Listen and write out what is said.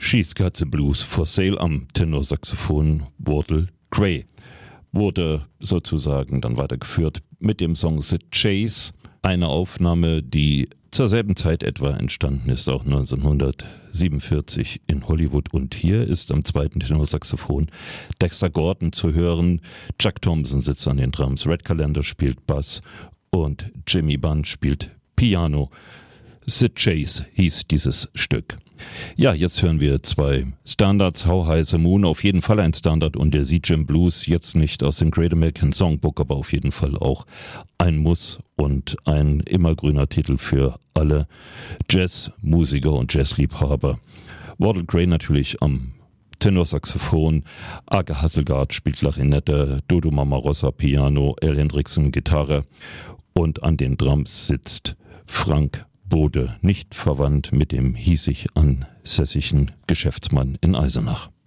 She's Got the Blues for Sale am Tenorsaxophon Wardell Gray. Wurde sozusagen dann weitergeführt mit dem Song The Chase, eine Aufnahme, die zur selben Zeit etwa entstanden ist, auch 1947 in Hollywood. Und hier ist am zweiten Tenorsaxophon Dexter Gordon zu hören. Jack Thompson sitzt an den Drums, Red Callender spielt Bass und Jimmy Bunn spielt Piano. The Chase hieß dieses Stück. Ja, jetzt hören wir zwei Standards. How High the Moon, auf jeden Fall ein Standard, und der Seagram Blues, jetzt nicht aus dem Great American Songbook, aber auf jeden Fall auch ein Muss und ein immergrüner Titel für alle Jazzmusiker und Jazzliebhaber. Wardell Gray natürlich am Tenorsaxophon, Ake Hasselgaard spielt Klarinette, Dodo Mamarosa Piano, Al Hendrickson Gitarre und an den Drums sitzt Frank Bode, nicht verwandt mit dem hiesig ansässigen Geschäftsmann in Eisenach.